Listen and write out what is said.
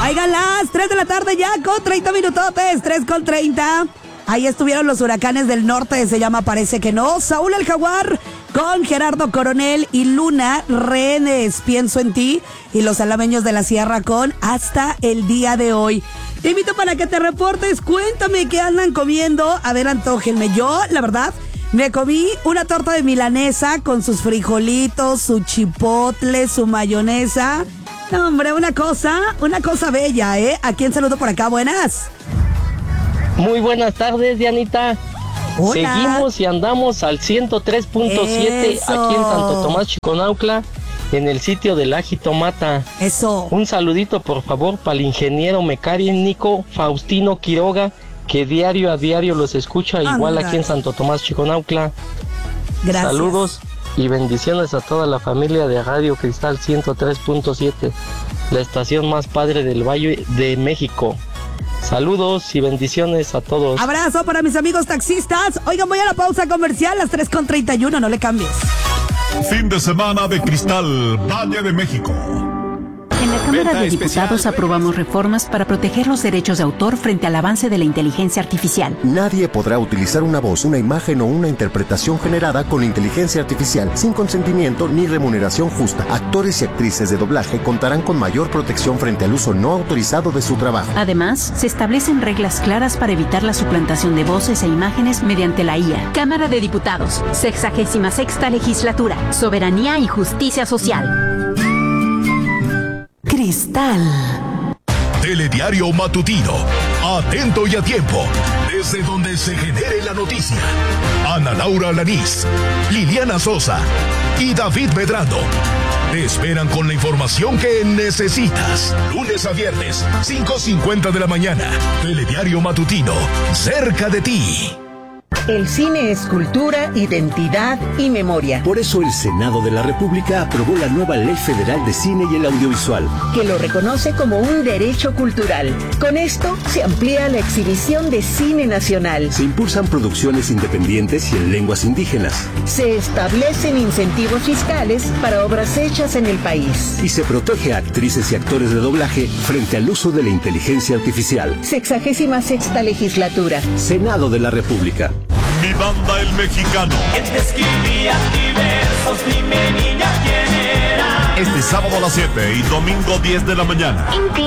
Oigan, las 3 de la tarde ya con 30 minutotes, 3:30. Ahí estuvieron los huracanes del norte, se llama Parece que no. Saúl el Jaguar con Gerardo Coronel y Luna, Rehenes, Pienso en ti. Y los alameños de la Sierra con Hasta el día de hoy. Te invito para que te reportes, cuéntame qué andan comiendo. A ver, antójenme. Yo, la verdad, me comí una torta de milanesa con sus frijolitos, su chipotle, su mayonesa. No, hombre, una cosa bella, ¿eh? ¿A quién saludo por acá? Buenas. Muy buenas tardes, Dianita. Hola. Seguimos y andamos al 103.7 aquí en Santo Tomás Chiconaucla, en el sitio del Ajitomata. Eso. Un saludito, por favor, para el ingeniero mecánico Faustino Quiroga, que diario a diario los escucha, igual aquí en Santo Tomás Chiconaucla. Gracias. Saludos y bendiciones a toda la familia de Radio Cristal 103.7, la estación más padre del Valle de México. Saludos y bendiciones a todos. Abrazo para mis amigos taxistas. Oigan, voy a la pausa comercial, las 3:31, no le cambies. Fin de semana de Cristal, Valle de México. En la Cámara de Diputados aprobamos reformas para proteger los derechos de autor frente al avance de la inteligencia artificial. Nadie podrá utilizar una voz, una imagen o una interpretación generada con inteligencia artificial sin consentimiento ni remuneración justa. Actores y actrices de doblaje contarán con mayor protección frente al uso no autorizado de su trabajo. Además, se establecen reglas claras para evitar la suplantación de voces e imágenes mediante la IA. Cámara de Diputados, 66ª Legislatura, Soberanía y Justicia Social. Cristal. Telediario matutino. Atento y a tiempo. Desde donde se genere la noticia. Ana Laura Alanís, Liliana Sosa y David Medrano te esperan con la información que necesitas. Lunes a viernes, 5:50 de la mañana. Telediario matutino. Cerca de ti. El cine es cultura, identidad y memoria. Por eso el Senado de la República aprobó la nueva Ley Federal de Cine y el Audiovisual, que lo reconoce como un derecho cultural. Con esto se amplía la exhibición de cine nacional. Se impulsan producciones independientes y en lenguas indígenas. Se establecen incentivos fiscales para obras hechas en el país. Y se protege a actrices y actores de doblaje frente al uso de la inteligencia artificial. 66ª Legislatura. Senado de la República. Mi banda el mexicano. Te escribía diversos, dime niña quién era. Este sábado a las 7 y domingo 10 de la mañana.